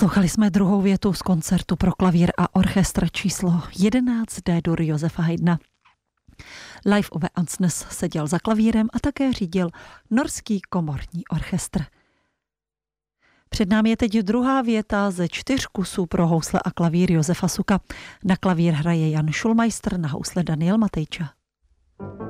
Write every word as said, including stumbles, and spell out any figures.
Poslouchali jsme druhou větu z koncertu pro klavír a orchestr číslo jedenáct D-dur Josefa Haydna. Live Ove Ansnes seděl za klavírem a také řídil norský komorní orchestr. Před námi je teď druhá věta ze čtyř kusů pro housle a klavír Josefa Suka. Na klavír hraje Jan Schulmeister, na housle Daniel Matejča.